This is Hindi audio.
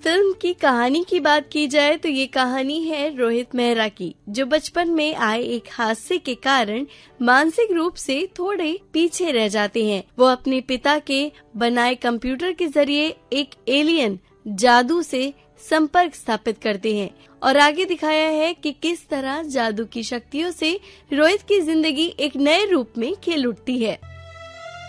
फिल्म की कहानी की बात की जाए तो ये कहानी है रोहित मेहरा की, जो बचपन में आए एक हादसे के कारण मानसिक रूप से थोड़े पीछे रह जाते हैं। वो अपने पिता के बनाए कंप्यूटर के जरिए एक एलियन जादू से संपर्क स्थापित करते हैं और आगे दिखाया है कि किस तरह जादू की शक्तियों से रोहित की जिंदगी एक नए रूप में खिल उठती है।